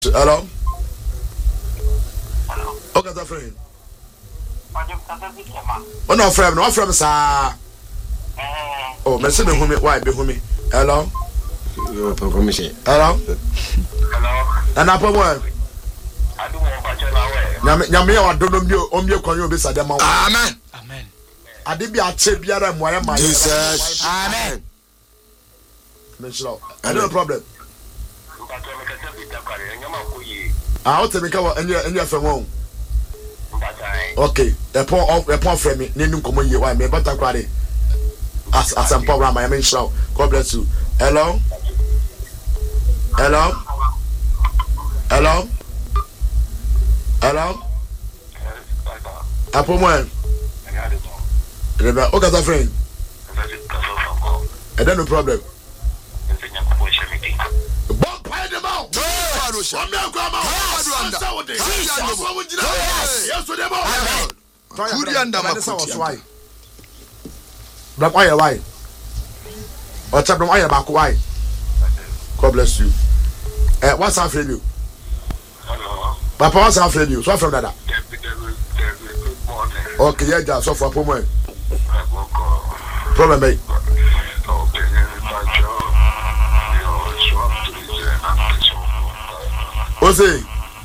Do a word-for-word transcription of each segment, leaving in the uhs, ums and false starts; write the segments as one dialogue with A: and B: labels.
A: Hello. Hello. Okay, that's friend. Oh no, friend, no friend, sir. Oh, me say me home, why be home? Hello.
B: Hello.
A: Hello. And I put one. Nyame nyame wa dono mi o mi kwanyo be sade ma.
B: Amen.
C: Amen.
A: Ade bi a che biara mo ya ma.
B: Jesus.
C: Amen.
A: Mention. I no problem. Ah, what me ka wa enye enye fe won. Okay, the poor of the poor friend me nenu komo ye why me better kware. As as am program I mention. God bless you. Hello. Hello. Hello. Hello. Apo mo. Reba, o ka ta friend. E no problem. Bon pay them out. I'm not going to yes, to them all. Good under my why. Black why why? What's up? Why back why? God bless you. Eh, what's up for you? Papa, what's up for you? So from that. Okay, yeah, just so for a moment. Problem, mate. What's it?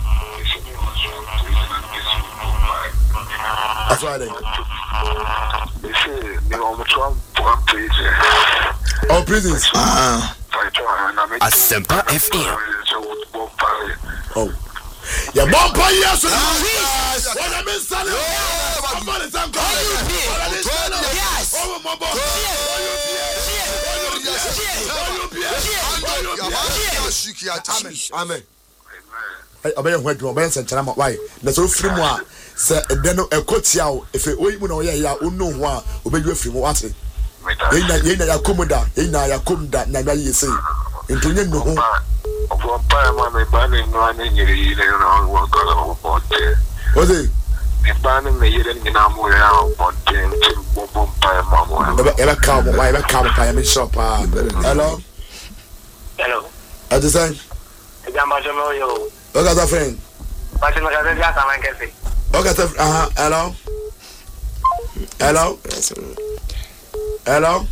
A: That's why they.
D: They say they want to Trump one prison.
A: Oh, prisons.
B: Ah.
C: Asempa F M.
A: Oh. Yeah, bomb by yes. What I mean, son. Somebody say yes. Oh, my boy. Amen. Amen. Where do I send Chama? Why? There's no free more. Say, then a coach yao. If it wait, no, yeah, oh no, one, obey you free more. Yena yena ya komoda, yena ya komda na na yese. Ntonye no ho.
D: Obo pa ma me ba ne no ane nyere yi ne no wo ko la wo te.
A: Oze.
D: Me ba ne me yere ni na mo ya wo te nti bo bo pa ma mo.
A: Eba eba ka mo, eba ka mo pa ya me shop ah. Hello.
E: Hello.
A: At the same.
E: Jamba jomo yo.
A: Okay, that friend.
E: But you can just come and get it.
A: Okay, uh-huh. Hello. Hello. Hello.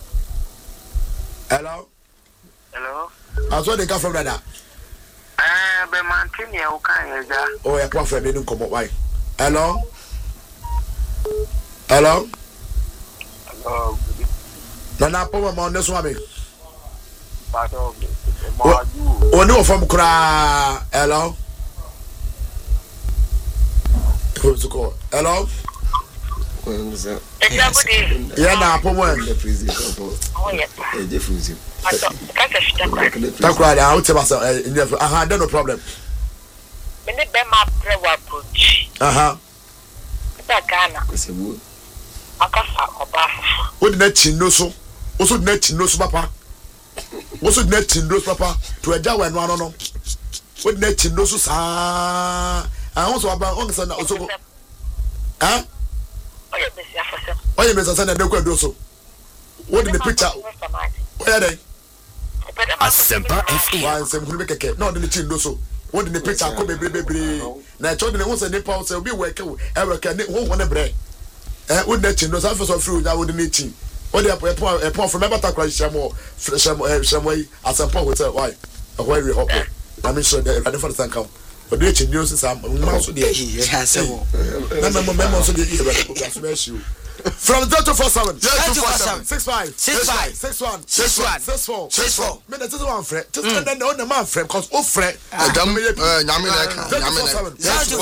A: Hello.
E: Hello.
A: I saw they come from that.
E: Eh, be mantini ya ukanye ja.
A: Oh, ya kwa friend didn't come up. Why? Hello. Hello.
D: Hello.
A: Nana po mo on this one me.
D: Pardon.
A: O no from kra. Hello. Who's the call? Hello. Yeah, na po mo.
E: Oh yeah.
B: Eh, different.
A: That's right. I will tell myself. Uh-huh, no problem.
E: Me ne be ma pre wa approach.
A: Uh-huh.
E: Ba Ghana.
B: Kosebu.
E: Akasa oba.
A: What did that chin no so? Also net chin no so papa. Also net chin no papa. To a jaw and one no. What net chin no so sa. I also about on the also go. Huh?
E: Oh yeah, Miss Afasa.
A: Oh yeah, Mister Sanda, no go do so. What in the picture? Where are they?
C: Asempa F M.
A: Why some who make a no the chin no so. What in the picture come be be. Na children won say Nepal say be work e work e won won bre. Eh what net chin no so for so free that would need chin. What the a point from Member Takra Shamo Shamo Shamo Asempa hotel why? A why we hop. I mean sure the ready for the come. But the chin news is am so dey.
C: Yes,
A: Na memo memo so dey smash you. From zero to four seven,
C: zero two four seven,
A: six five,
C: six five,
A: six one,
C: six one,
A: six four,
C: six four.
A: Me that is one friend. Just then on the man friend, cause oh friend.
B: Nyame na ka, nyame na.
A: zero two four seven,